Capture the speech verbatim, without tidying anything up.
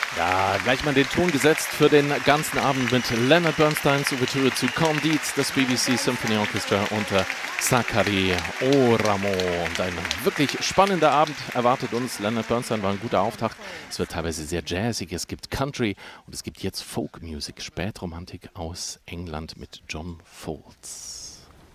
Ja, gleich mal den Ton gesetzt für den ganzen Abend mit Leonard Bernsteins Ouvertüre zu Candide, das B B C Symphony Orchestra unter Sakari Oramo. Und ein wirklich spannender Abend erwartet uns. Leonard Bernstein war ein guter Auftakt. Es wird teilweise sehr jazzig, es gibt Country und es gibt jetzt Folk Music, Spätromantik aus England mit John Foltz.